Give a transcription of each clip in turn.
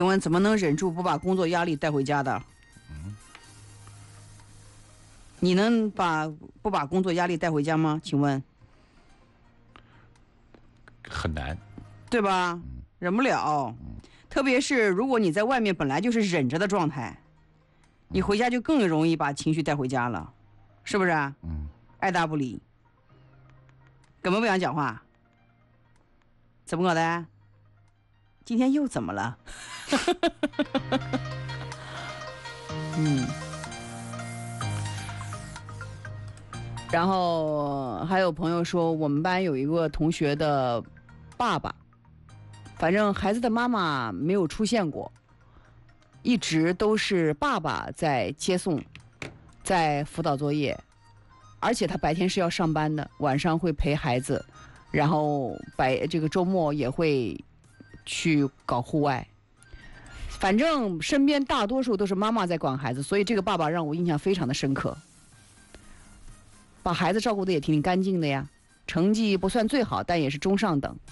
请问怎么能忍住不把工作压力带回家的？你能不把工作压力带回家吗？请问？ 很难， 对吧？忍不了。特别是如果你在外面本来就是忍着的状态，你回家就更容易把情绪带回家了，是不是啊？爱答不理，根本不想讲话，怎么搞的？今天又怎么了？然后还有朋友说，我们班有一个同学的爸爸，反正孩子的妈妈没有出现过，一直都是爸爸在接送，在辅导作业，而且他白天是要上班的，晚上会陪孩子，然后这个周末也会去搞户外。反正身边大多数都是妈妈在管孩子，所以这个爸爸让我印象非常的深刻。把孩子照顾的也挺干净的呀，成绩不算最好，但也是中上等。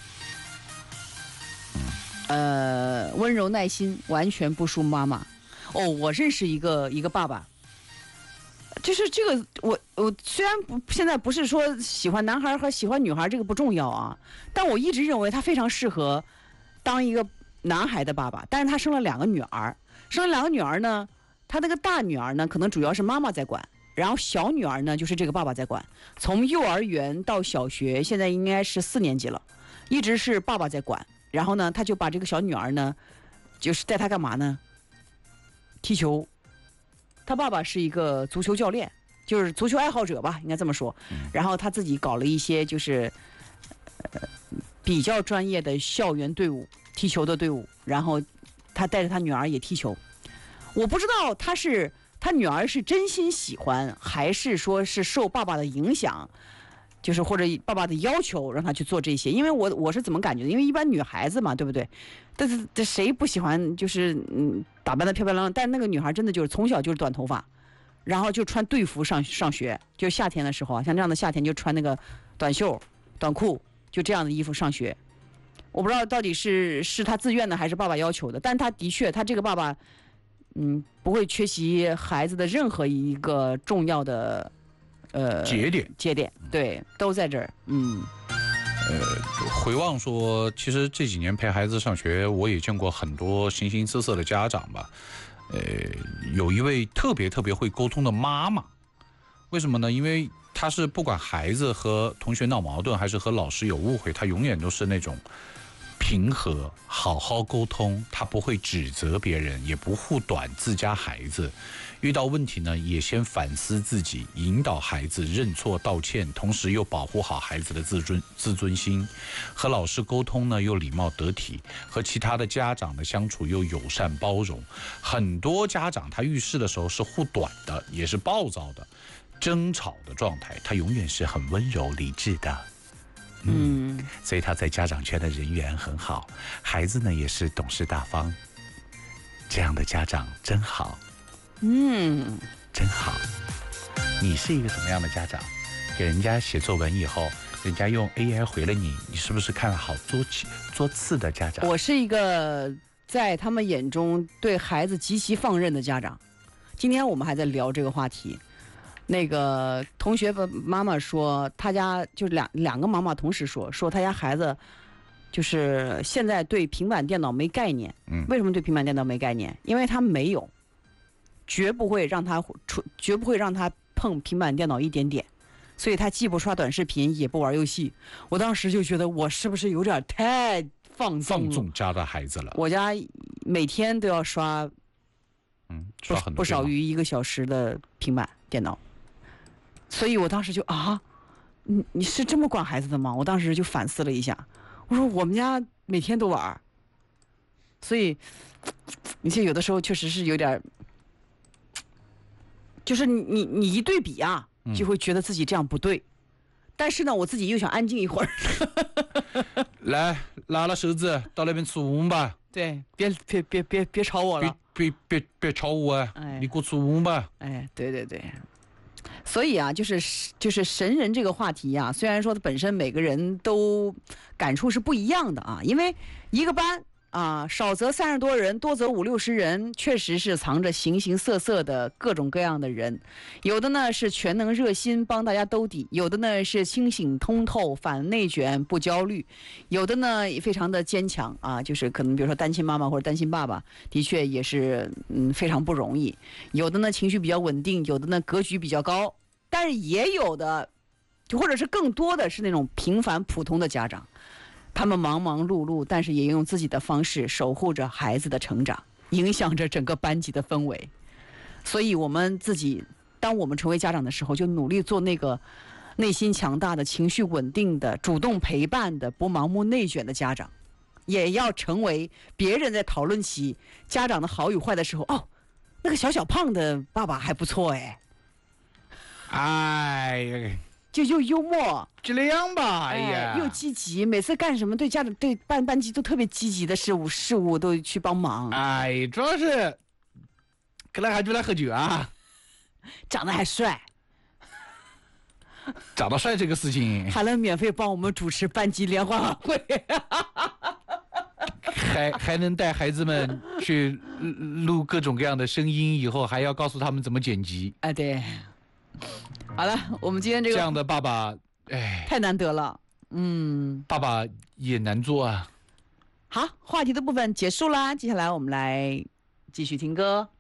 温柔耐心，完全不输妈妈。我认识一个爸爸，就是这个我虽然现在不是说喜欢男孩和喜欢女孩这个不重要啊，但我一直认为他非常适合当一个男孩的爸爸。但是他生了2个女儿，呢，他那个大女儿呢，可能主要是妈妈在管。然后小女儿呢，就是这个爸爸在管，从幼儿园到小学，现在应该是4年级了，一直是爸爸在管。然后呢，他就把这个小女儿呢，就是带她干嘛呢？踢球。他爸爸是一个足球教练，就是足球爱好者吧，应该这么说。然后他自己搞了一些就是比较专业的校园队伍，踢球的队伍。然后他带着他女儿也踢球。我不知道他女儿是真心喜欢，还是说是受爸爸的影响，就是或者爸爸的要求让他去做这些。因为我是怎么感觉的？因为一般女孩子嘛，对不对？但是谁不喜欢就是打扮得漂漂亮亮？但那个女孩真的就是从小就是短头发，然后就穿队服上学，就夏天的时候啊，像这样的夏天就穿那个短袖、短裤，就这样的衣服上学。我不知道到底是他自愿的还是爸爸要求的，但他的确，他这个爸爸。不会缺席孩子的任何一个重要的节点，对，都在这儿。 回望说，其实这几年陪孩子上学，我也见过很多形形色色的家长吧。有一位特别会沟通的妈妈，为什么呢？因为她是不管孩子和同学闹矛盾，还是和老师有误会，她永远都是那种平和好好沟通，他不会指责别人，也不护短自家孩子。遇到问题呢，也先反思自己，引导孩子认错道歉，同时又保护好孩子的自尊心。和老师沟通呢，又礼貌得体；和其他的家长的相处又友善包容。很多家长他遇事的时候是护短的，也是暴躁的，争吵的状态，他永远是很温柔理智的。所以他在家长圈的人缘很好，孩子呢也是懂事大方，这样的家长真好，真好。你是一个什么样的家长？给人家写作文以后，人家用 AI 回了你，你是不是看了好多次的家长？ 我是一个在他们眼中对孩子极其放任的家长。今天我们还在聊这个话题。那个同学的妈妈说，他家就是两个妈妈同时说他家孩子就是现在对平板电脑没概念。为什么对平板电脑没概念？因为他没有，绝不会让他碰平板电脑一点点，所以他既不刷短视频，也不玩游戏。我当时就觉得我是不是有点太放纵家的孩子了？ 我家每天都要刷不少于1个小时的平板电脑。所以我当时就你是这么管孩子的吗？我当时就反思了一下，我说我们家每天都玩，所以你有的时候确实是有点，就是你一对比啊，就会觉得自己这样不对，但是呢，我自己又想安静一会儿。 来，拉了手指到那边出屋吧。 对，别吵我了。 别吵我啊！你给我出屋吧。 对。所以啊，就是神人这个话题啊，虽然说它本身每个人都感触是不一样的啊，因为一个班啊，少则30多人，多则50、60人，确实是藏着形形色色的各种各样的人。有的呢是全能热心帮大家兜底，有的呢是清醒通透反内卷不焦虑，有的呢也非常的坚强啊，就是可能比如说单亲妈妈或者单亲爸爸，的确也是非常不容易。有的呢情绪比较稳定，有的呢格局比较高，但是也有的，或者是更多的是那种平凡普通的家长。他们忙忙碌碌，但是也用自己的方式守护着孩子的成长，影响着整个班级的氛围。所以我们自己，当我们成为家长的时候，就努力做那个内心强大的、情绪稳定的、主动陪伴的、不盲目内卷的家长，也要成为别人在讨论起家长的好与坏的时候，哦，那个小小胖的爸爸还不错哎， 哎， 就又幽默， 就那样吧。哎呀， 又积极，每次干什么对家长对班级都特别积极的事物都去帮忙。 哎，主要是跟他就来喝酒啊， 长得还帅， 长得帅这个事情， 还能免费帮我们主持班级联欢晚会， 还能带孩子们去录各种各样的声音，以后还要告诉他们怎么剪辑。 哎，对。好了，我们今天这样的爸爸，哎， 太难得了。 爸爸也难做啊。 好，话题的部分结束啦，接下来我们来继续听歌。